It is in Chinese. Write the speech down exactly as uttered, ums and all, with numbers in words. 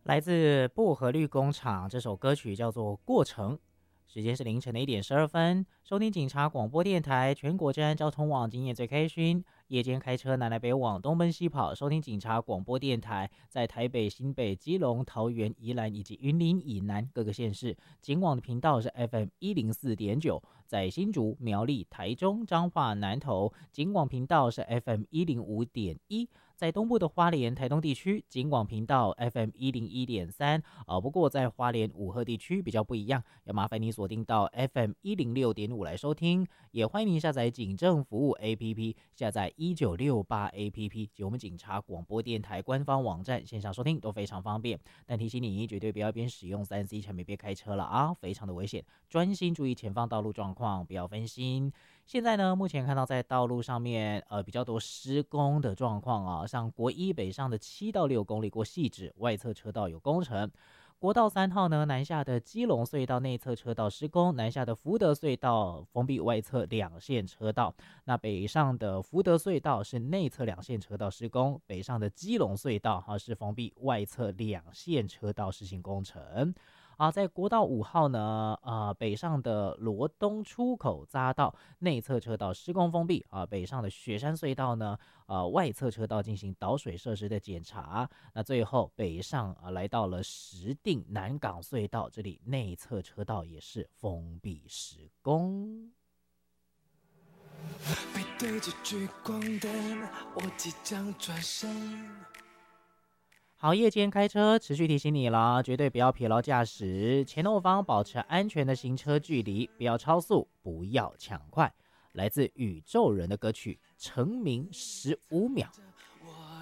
来自薄荷绿工厂，这首歌曲叫做《过程》。时间是凌晨的一点十二分，收听警察广播电台全国治安交通网，今夜最开心。夜间开车南来北往，东奔西跑，收听警察广播电台，在台北、新北、基隆、桃园、宜兰以及云林以南各个县市，警网的频道是 F M 一零四点九，在新竹、苗栗、台中、彰化、南投，警网频道是 F M 一零五点一。在东部的花莲、台东地区，警广频道 F M 一零一点三，呃，不过在花莲五鹤地区比较不一样，要麻烦你锁定到 F M 一零六点五来收听。也欢迎您下载警政服务 A P P， 下载一九六八 A P P 及我们警察广播电台官方网站，线上收听都非常方便。但提醒你，绝对不要边使用三 C 产品边开车了啊，非常的危险，专心注意前方道路状况，不要分心。现在呢，目前看到在道路上面，呃，比较多施工的状况啊，像国一北上的七到六公里过汐止外侧车道有工程，国道三号呢南下的基隆隧道内侧车道施工，南下的福德隧道封闭外侧两线车道，那北上的福德隧道是内侧两线车道施工，北上的基隆隧道哈、啊、是封闭外侧两线车道施行工程。啊，在国道五号呢，呃，北上的罗东出口匝道内侧车道施工封闭啊，北上的雪山隧道呢，呃，外侧车道进行导水设施的检查。那最后北上啊，来到了石碇南港隧道，这里内侧车道也是封闭施工。背对着聚光灯，我即将转身。好，夜间开车持续提醒你了，绝对不要疲劳驾驶，前后方保持安全的行车距离，不要超速，不要抢快。来自宇宙人的歌曲《成名十五秒》。